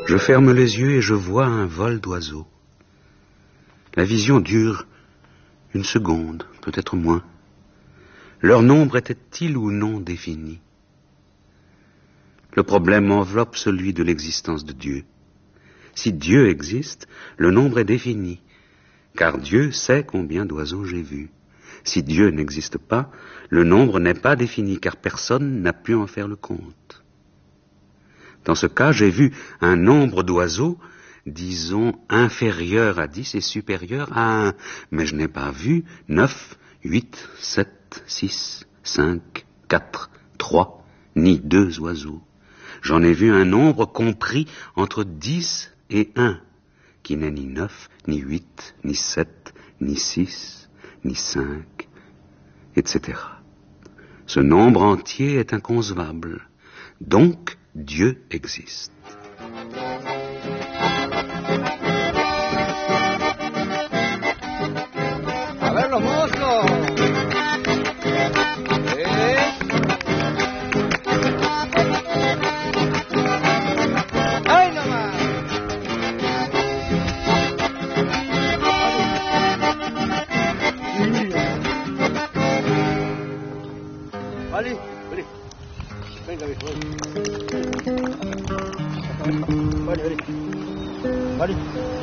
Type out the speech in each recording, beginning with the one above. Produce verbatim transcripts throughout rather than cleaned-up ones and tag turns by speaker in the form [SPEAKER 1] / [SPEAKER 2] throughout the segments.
[SPEAKER 1] Je ferme les yeux et je vois un vol d'oiseaux. La vision dure une seconde, peut-être moins. Leur nombre était-il ou non défini? Le problème enveloppe celui de l'existence de Dieu. Si Dieu existe, le nombre est défini, car Dieu sait combien d'oiseaux j'ai vus. Si Dieu n'existe pas, le nombre n'est pas défini, car personne n'a pu en faire le compte. Dans ce cas, j'ai vu un nombre d'oiseaux, disons, inférieur à dix et supérieur à un, mais je n'ai pas vu neuf, huit, sept, six, cinq, quatre, trois, ni deux oiseaux. J'en ai vu un nombre compris entre dix et un, qui n'est ni neuf, ni huit, ni sept, ni six, ni cinq, et cetera. Ce nombre entier est inconcevable. Donc, Dieu existe.
[SPEAKER 2] A ver los mozos. ¿Eh? ¡Ay, nomás! Vale, vale. Venga, viejo, vale. Vale, vale. Vale.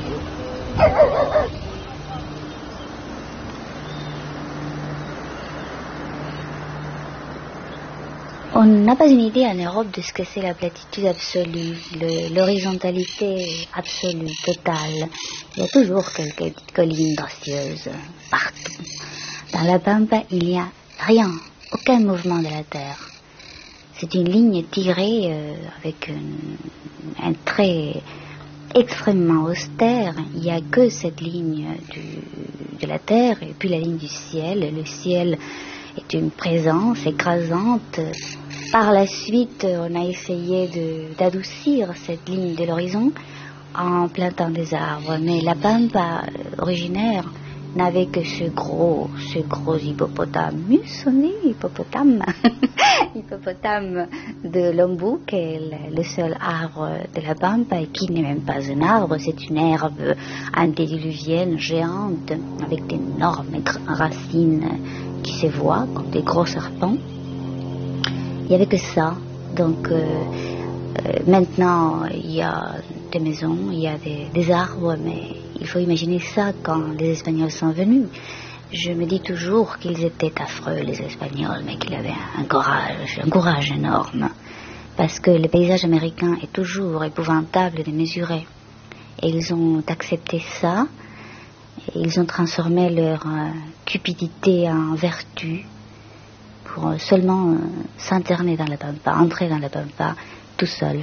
[SPEAKER 3] On n'a pas une idée en Europe de ce que c'est la platitude absolue, le, l'horizontalité absolue, totale. Il y a toujours quelques collines gracieuses, partout. Dans la Pampa, il n'y a rien, aucun mouvement de la terre. C'est une ligne tirée euh, avec un, un trait extrêmement austère. Il n'y a que cette ligne du, de la terre et puis la ligne du ciel. Le ciel est une présence écrasante. Par la suite, on a essayé de, d'adoucir cette ligne de l'horizon en plantant des arbres. Mais la Pampa originaire n'avait que ce gros, ce gros hippopotame, musonné hippopotame, hippopotame de l'Ombú, qui est le, le seul arbre de la Pampa et qui n'est même pas un arbre, c'est une herbe antédiluvienne géante avec d'énormes racines qui se voient comme des gros serpents. Il n'y avait que ça. Donc euh, euh, maintenant, il y a des maisons, il y a des, des arbres, mais il faut imaginer ça quand les Espagnols sont venus. Je me dis toujours qu'ils étaient affreux, les Espagnols, mais qu'ils avaient un courage, un courage énorme. Parce que le paysage américain est toujours épouvantable de mesurer. Et ils ont accepté ça, et ils ont transformé leur euh, cupidité en vertu, pour seulement euh, s'interner dans la Pampa, entrer dans la Pampa tout seul.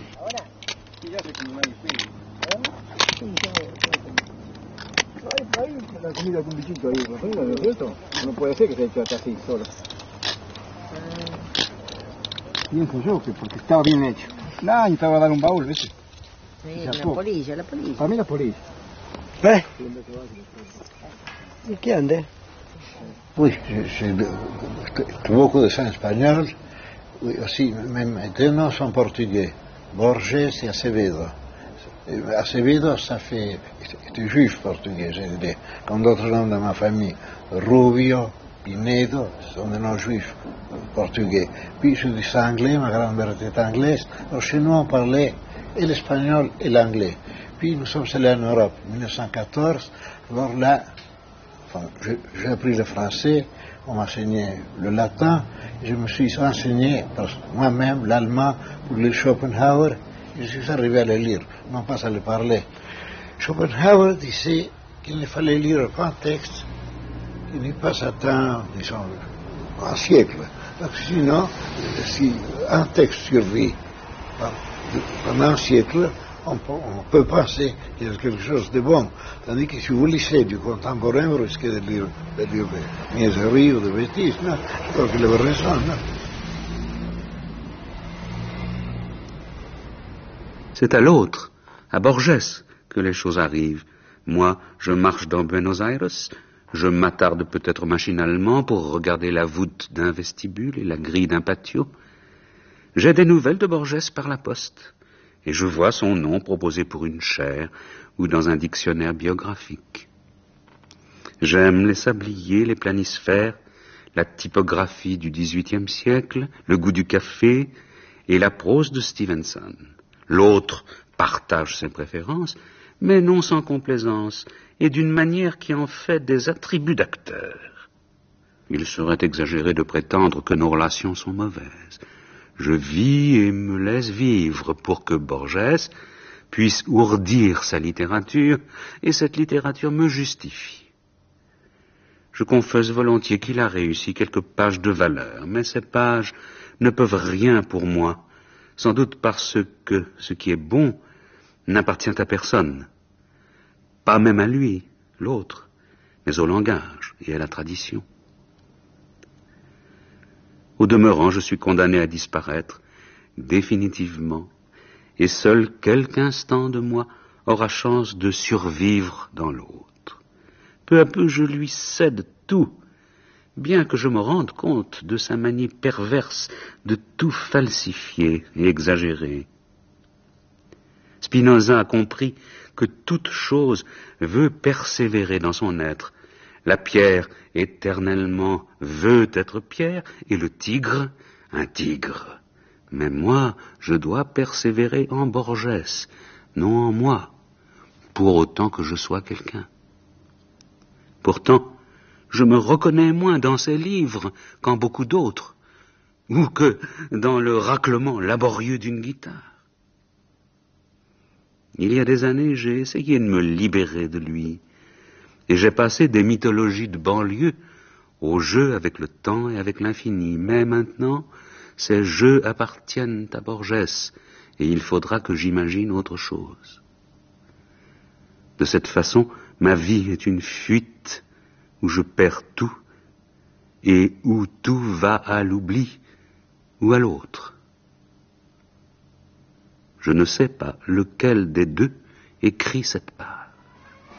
[SPEAKER 2] La comida con bichito ahí, ¿no? ¿Cierto? No puede ser que se haya hecho así solo. Pienso yo que porque estaba bien hecho. Nah, estaba a dar un baúl, ¿viste?
[SPEAKER 4] Sí, la polilla, la polilla.
[SPEAKER 2] Para mí la polilla.
[SPEAKER 5] ¿Eh? ¿Y qué ande?
[SPEAKER 6] Oui, j'ai beaucoup de ça en espagnol, oui, aussi, même deux sont portugais, Borges et Acevedo. Acevedo, ça fait, était juif portugais, j'ai dit, comme d'autres noms de ma famille, Rubio, Pinedo, sont des noms juifs portugais. Puis je dis anglais, ma grand-mère était anglaise, alors chez nous on parlait et l'espagnol et l'anglais. Puis nous sommes allés en Europe, en mille neuf cent quatorze, alors là, enfin, j'ai appris le français, on m'a enseigné le latin, et je me suis enseigné moi-même l'allemand pour lire Schopenhauer, et je suis arrivé à le lire, non pas à le parler. Schopenhauer disait qu'il ne fallait lire qu'un texte qui n'est pas atteint, disons, un siècle. Parce que sinon, si un texte survit pendant un siècle, on peut, on peut penser qu'il y a quelque chose de bon. Tandis que si vous lisez du contemporain, vous risquez de lire, de lire des niaiseries ou des bêtises. Non, je crois qu'il avait raison. Non.
[SPEAKER 1] C'est à l'autre, à Borges, que les choses arrivent. Moi, je marche dans Buenos Aires, je m'attarde peut-être machinalement pour regarder la voûte d'un vestibule et la grille d'un patio. J'ai des nouvelles de Borges par la poste. et je vois son nom proposé pour une chaire ou dans un dictionnaire biographique. J'aime les sabliers, les planisphères, la typographie du dix-huitième siècle, le goût du café et la prose de Stevenson. L'autre partage ses préférences, mais non sans complaisance, et d'une manière qui en fait des attributs d'acteur. Il serait exagéré de prétendre que nos relations sont mauvaises. Je vis et me laisse vivre pour que Borges puisse ourdir sa littérature, et cette littérature me justifie. Je confesse volontiers qu'il a réussi quelques pages de valeur, mais ces pages ne peuvent rien pour moi, sans doute parce que ce qui est bon n'appartient à personne, pas même à lui, l'autre, mais au langage et à la tradition. Au demeurant, je suis condamné à disparaître définitivement, et seul quelque instant de moi aura chance de survivre dans l'autre. Peu à peu, je lui cède tout, bien que je me rende compte de sa manie perverse de tout falsifier et exagérer. Spinoza a compris que toute chose veut persévérer dans son être. La pierre éternellement veut être pierre, et le tigre, un tigre. Mais moi, je dois persévérer en Borges, non en moi, pour autant que je sois quelqu'un. Pourtant, je me reconnais moins dans ces livres qu'en beaucoup d'autres, ou que dans le raclement laborieux d'une guitare. Il y a des années, j'ai essayé de me libérer de lui, et j'ai passé des mythologies de banlieue au jeu avec le temps et avec l'infini. Mais maintenant, ces jeux appartiennent à Borges, et il faudra que j'imagine autre chose. De cette façon, ma vie est une fuite où je perds tout, et où tout va à l'oubli ou à l'autre. Je ne sais pas lequel des deux écrit cette page.